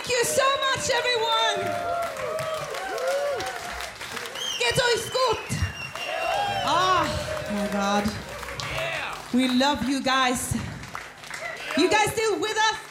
Thank you so much, everyone. Geht's euch gut? Oh my God. We love you guys. You guys still with us?